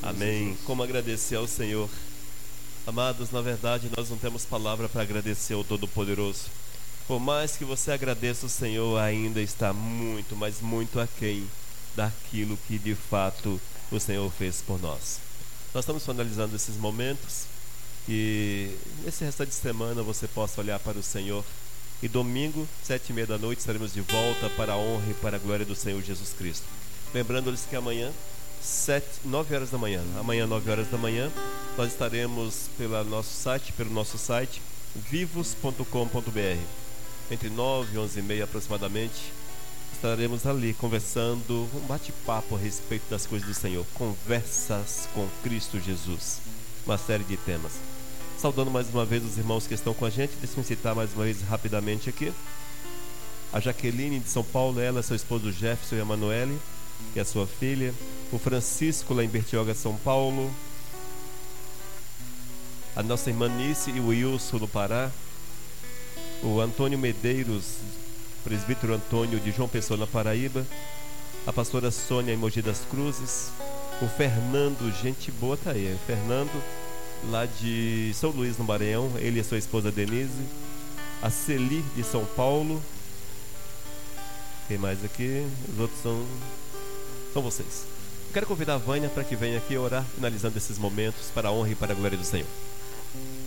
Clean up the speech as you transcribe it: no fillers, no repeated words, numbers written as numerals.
Amém. Como agradecer ao Senhor? Amados, na verdade nós não temos palavra para agradecer ao Todo-Poderoso. Por mais que você agradeça o Senhor, ainda está muito, mas muito aquém daquilo que de fato o Senhor fez por nós. Nós estamos finalizando esses momentos e nesse restante de semana você possa olhar para o Senhor. E domingo, 7h30 da noite, estaremos de volta para a honra e para a glória do Senhor Jesus Cristo. Lembrando-lhes que amanhã, 9 horas da manhã, amanhã 9 horas da manhã, nós estaremos pelo nosso site vivos.com.br. Entre 9 e 11h30 aproximadamente, estaremos ali conversando, um bate-papo a respeito das coisas do Senhor, conversas com Cristo Jesus, uma série de temas. Saudando mais uma vez os irmãos que estão com a gente, deixa eu citar mais uma vez rapidamente aqui. A Jaqueline de São Paulo, ela, seu esposo Jefferson e a Emanuele, que é a sua filha. O Francisco lá em Bertioga, São Paulo. A nossa irmã Nice e o Wilson no Pará. O Antônio Medeiros, presbítero Antônio de João Pessoa na Paraíba. A pastora Sônia em Mogi das Cruzes. O Fernando, gente boa, tá aí. O Fernando, lá de São Luís no Maranhão, ele e a sua esposa Denise. A Celi de São Paulo. Quem mais aqui? Os outros são vocês. Quero convidar a Vânia para que venha aqui orar, finalizando esses momentos para a honra e para a glória do Senhor.